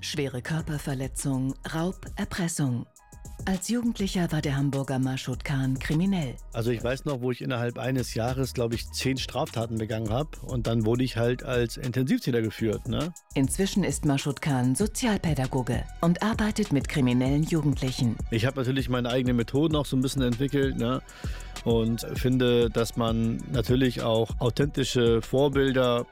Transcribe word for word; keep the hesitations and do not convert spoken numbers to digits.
Schwere Körperverletzung, Raub, Erpressung. Als Jugendlicher war der Hamburger Maschud Khan kriminell. Also ich weiß noch, wo ich innerhalb eines Jahres, glaube ich, zehn Straftaten begangen habe. Und dann wurde ich halt als Intensivtäter geführt, ne? Inzwischen ist Maschud Khan Sozialpädagoge und arbeitet mit kriminellen Jugendlichen. Ich habe natürlich meine eigenen Methoden auch so ein bisschen entwickelt, ne? Und finde, dass man natürlich auch authentische Vorbilder